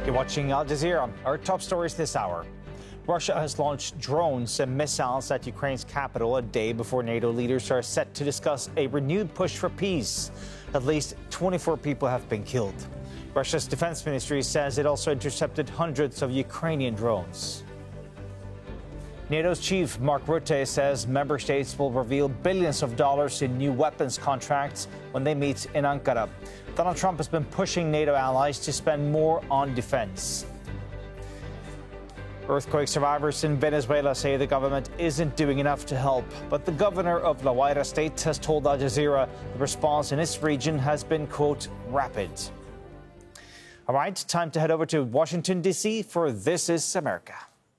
You're watching Al Jazeera. Our top stories this hour. Russia has launched drones and missiles at Ukraine's capital a day before NATO leaders are set to discuss a renewed push for peace. At least 24 people have been killed. Russia's defense ministry says it also intercepted hundreds of Ukrainian drones. NATO's chief, Mark Rutte, says member states will reveal billions of dollars in new weapons contracts when they meet in Ankara. Donald Trump has been pushing NATO allies to spend more on defense. Earthquake survivors in Venezuela say the government isn't doing enough to help, but the governor of La Guaira state has told Al Jazeera the response in its region has been, quote, rapid. All right, time to head over to Washington, D.C. for This Is America.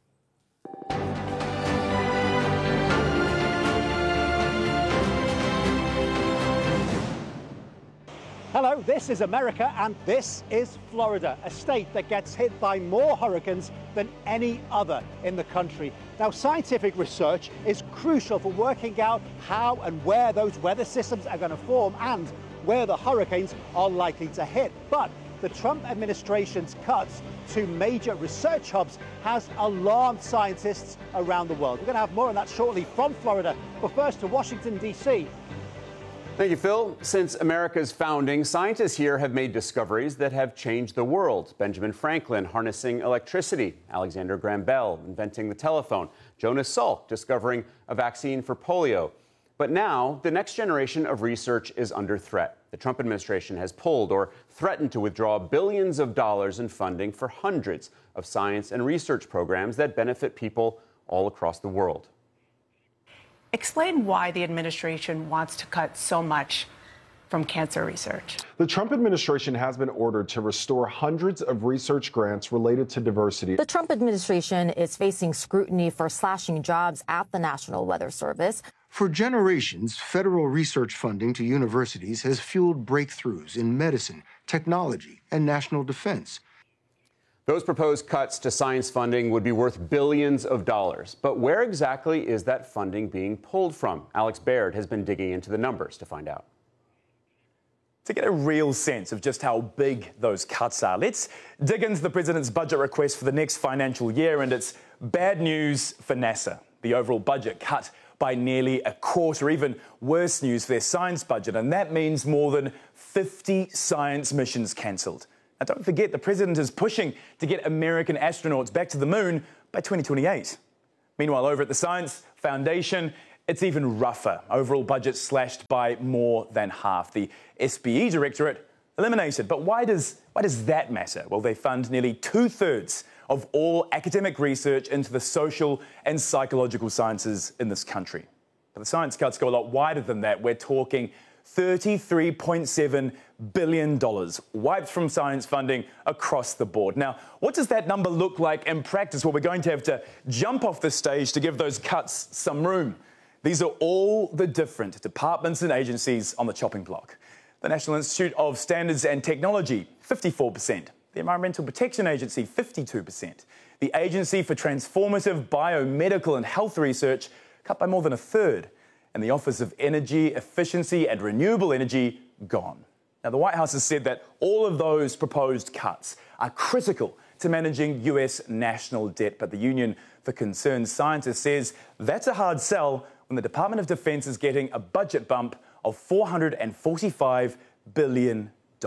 Hello, this is America and this is Florida, a state that gets hit by more hurricanes than any other in the country. Now, scientific research is crucial for working out how and where those weather systems are going to form and where the hurricanes are likely to hit. But the Trump administration's cuts to major research hubs has alarmed scientists around the world. We're going to have more on that shortly from Florida, but first to Washington, D.C. Thank you, Phil. Since America's founding, scientists here have made discoveries that have changed the world. Benjamin Franklin harnessing electricity, Alexander Graham Bell inventing the telephone, Jonas Salk discovering a vaccine for polio. But now, the next generation of research is under threat. The Trump administration has pulled or threatened to withdraw billions of dollars in funding for hundreds of science and research programs that benefit people all across the world. Explain why the administration wants to cut so much from cancer research. The Trump administration has been ordered to restore hundreds of research grants related to diversity. The Trump administration is facing scrutiny for slashing jobs at the National Weather Service. For generations, federal research funding to universities has fueled breakthroughs in medicine, technology, and national defense. Those proposed cuts to science funding would be worth billions of dollars. But where exactly is that funding being pulled from? Alex Baird has been digging into the numbers to find out. To get a real sense of just how big those cuts are, let's dig into the president's budget request for the next financial year, and it's bad news for NASA. The overall budget cut by nearly a quarter, even worse news for their science budget, and that means more than 50 science missions cancelled. Now, don't forget, the president is pushing to get American astronauts back to the moon by 2028. Meanwhile, over at the Science Foundation, it's even rougher. Overall budget slashed by more than half. The SBE directorate eliminated. But why does that matter? Well, they fund nearly 2/3 of all academic research into the social and psychological sciences in this country. But the science cuts go a lot wider than that. We're talking $33.7 billion wiped from science funding across the board. Now, what does that number look like in practice? Well, we're going to have to jump off the stage to give those cuts some room. These are all the different departments and agencies on the chopping block. The National Institute of Standards and Technology, 54%. The Environmental Protection Agency, 52%. The Agency for Transformative Biomedical and Health Research, cut by more than a third. And the Office of Energy Efficiency and Renewable Energy, gone. Now, the White House has said that all of those proposed cuts are critical to managing US national debt, but the Union for Concerned Scientists says that's a hard sell when the Department of Defense is getting a budget bump of $445 billion.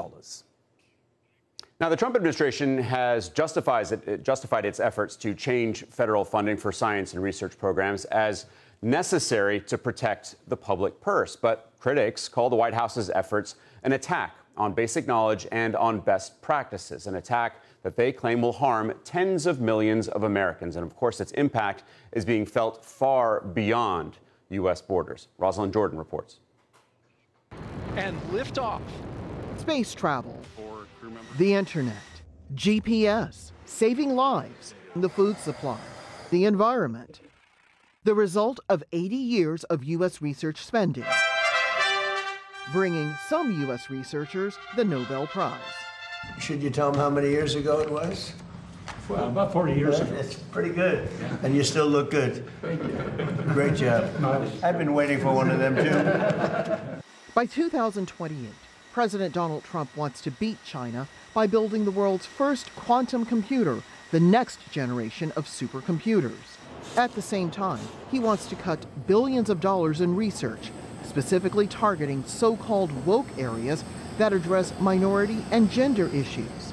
Now, the Trump administration has justified its efforts to change federal funding for science and research programs as necessary to protect the public purse. But critics call the White House's efforts an attack on basic knowledge and on best practices, an attack that they claim will harm tens of millions of Americans. And of course, its impact is being felt far beyond U.S. borders. Rosalind Jordan reports. And liftoff. Space travel, the internet, GPS, saving lives, the food supply, the environment. The result of 80 years of U.S. research spending, bringing some U.S. researchers the Nobel Prize. Should you tell them how many years ago it was? Well, about 40 years ago. It's pretty good. And you still look good. Thank you. Great job. I've been waiting for one of them, too. By 2028, President Donald Trump wants to beat China by building the world's first quantum computer, the next generation of supercomputers. At the same time, he wants to cut billions of dollars in research, specifically targeting so-called woke areas that address minority and gender issues.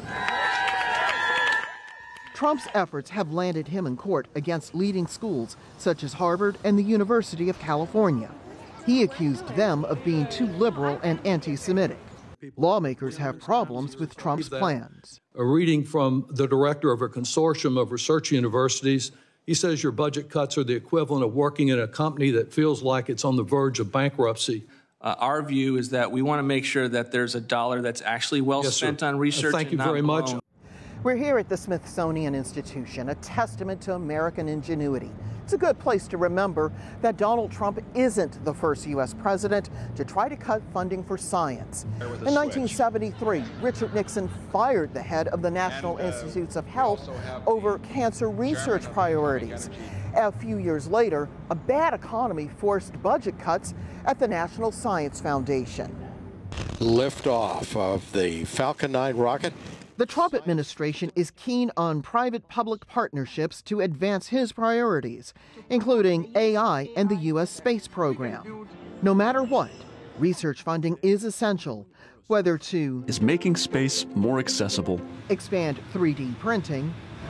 Trump's efforts have landed him in court against leading schools such as Harvard and the University of California. He accused them of being too liberal and anti-Semitic. Lawmakers have problems with Trump's plans. A reading from the director of a consortium of research universities, he says your budget cuts are the equivalent of working in a company that feels like it's on the verge of bankruptcy. Our view is that we want to make sure that there's a dollar that's actually well spent on research. Thank you very much. We're here at the Smithsonian Institution, a testament to American ingenuity. It's a good place to remember that Donald Trump isn't the first U.S. president to try to cut funding for science. In 1973, Richard Nixon fired the head of the National Institutes of Health over cancer research priorities. A few years later, a bad economy forced budget cuts at the National Science Foundation. Liftoff of the Falcon 9 rocket. The Trump administration is keen on private-public partnerships to advance his priorities, including AI and the U.S. space program. No matter what, research funding is essential, whether to is making space more accessible, expand 3D printing,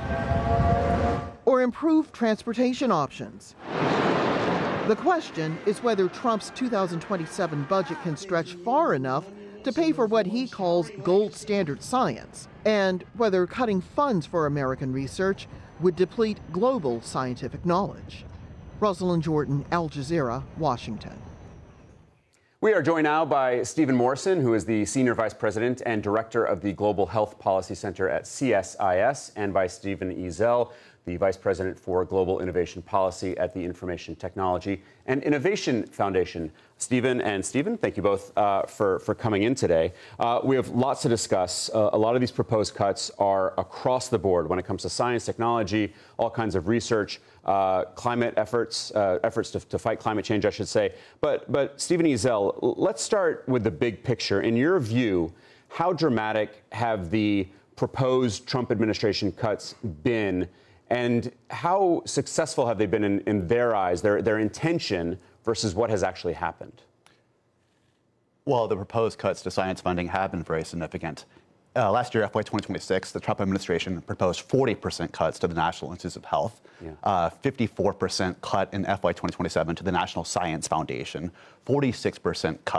or improve transportation options. The question is whether Trump's 2027 budget can stretch far enough to pay for what he calls gold standard science, and whether cutting funds for American research would deplete global scientific knowledge. Rosalind Jordan, Al Jazeera, Washington. We are joined now by Stephen Morrison, who is the Senior Vice President and Director of the Global Health Policy Center at CSIS, and by Stephen Ezell, the Vice President for Global Innovation Policy at the Information Technology and Innovation Foundation. Stephen, thank you both for coming in today. We have lots to discuss. A lot of these proposed cuts are across the board when it comes to science, technology, all kinds of research, climate efforts to fight climate change, I should say. But Stephen Ezell, let's start with the big picture. In your view, how dramatic have the proposed Trump administration cuts been? And how successful have they been in their eyes, their intention, versus what has actually happened? Well, the proposed cuts to science funding have been very significant. Last year, FY 2026, the Trump administration proposed 40% cuts to the National Institutes of Health, 54% cut in FY 2027 to the National Science Foundation, 46% cut